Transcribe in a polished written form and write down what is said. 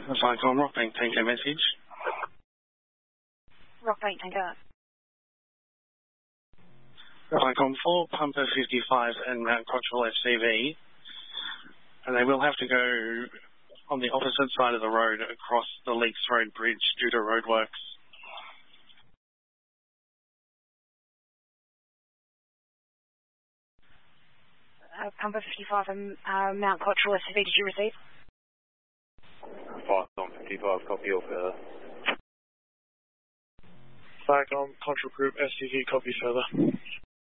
Cyclone Rockbank Tanker message. Rockbank Tanker. Cyclone 4, Pumper 55 and Mount Cottrell SCV. And they will have to go on the opposite side of the road across the Leaks Road Bridge due to roadworks. Pumper 55 and Mount Cottrell SCV, did you receive? Cyclone 55, copy all further. Cyclone Control Group SCV, copy further.